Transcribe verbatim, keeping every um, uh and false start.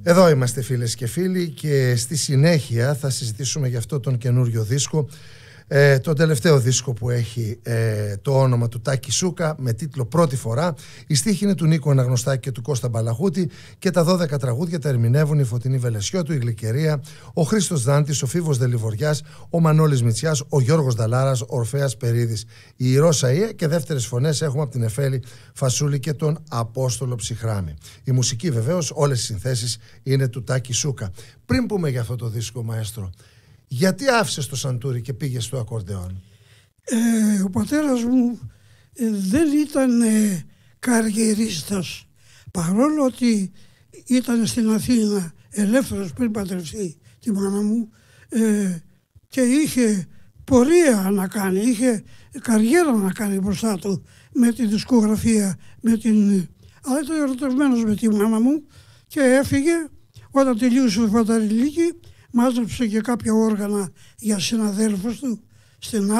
Εδώ είμαστε φίλες και φίλοι και στη συνέχεια θα συζητήσουμε για αυτό τον καινούριο δίσκο, ε, τον τελευταίο δίσκο που έχει ε, το όνομα του Τάκη Σούκα με τίτλο «Πρώτη φορά». Η στίχη είναι του Νίκου Αναγνωστάκη και του Κώστα Μπαλαχούτη και τα δώδεκα τραγούδια τα ερμηνεύουν η Φωτεινή Βελεσιώτου, η Γλυκερία, ο Χρήστος Δάντης, ο Φίβος Δελιβοριάς, ο Μανώλης Μητσιάς, ο Γιώργος Δαλάρας, ο Ορφέας Περίδης, η Ρώσα Ία και δεύτερες φωνές έχουμε από την Εφέλη Φασούλη και τον Απόστολο Ψυχράμη. Η μουσική βεβαίως, όλες οι συνθέσεις είναι του Τάκη Σούκα. Πριν πούμε για αυτό το δίσκο, μαέστρο, γιατί άφησες το σαντούρι και πήγες στο ακορντεόν? Ε, ο πατέρας μου ε, δεν ήταν ε, καριερίστας, παρόλο ότι ήταν στην Αθήνα ελεύθερος πριν παντρευτεί τη μάνα μου ε, και είχε πορεία να κάνει, είχε καριέρα να κάνει μπροστά του με τη δισκογραφία, με την... αλλά ήταν ερωτευμένος με τη μάνα μου και έφυγε όταν τελείωσε το φανταριλίκι. Μάζεψε και κάποια όργανα για συναδέλφους του στην